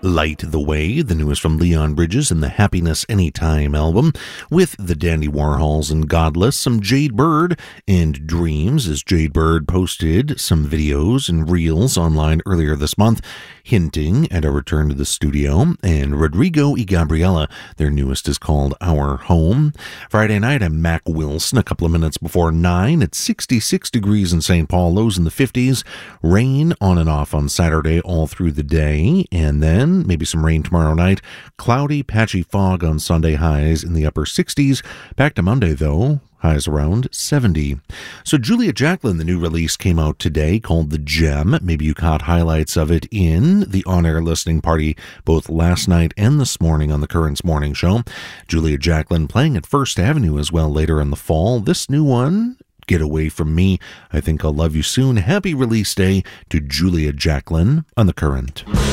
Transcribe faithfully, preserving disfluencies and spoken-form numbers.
Light the Way, the newest from Leon Bridges and the Happiness Anytime album, with the Dandy Warhols and Godless, some Jade Bird and Dreams, as Jade Bird posted some videos and reels online earlier this month, hinting at a return to the studio, and Rodrigo y Gabriela, their newest is called Our Home. Friday night, I'm Mac Wilson, a couple of minutes before nine. It's sixty-six degrees in Saint Paul, lows in the fifties, rain on and off on Saturday all through the day, and then maybe some rain tomorrow night, cloudy, patchy fog on Sunday, highs in the upper sixties. Back to Monday, though, highs around seventy. So Julia Jacklin, the new release, came out today called The Gem. Maybe you caught highlights of it in the on-air listening party both last night and this morning on the Currents Morning Show. Julia Jacklin playing at First Avenue as well later in the fall. This new one, Get Away From Me, I Think I'll Love You Soon. Happy release day to Julia Jacklin on The Current.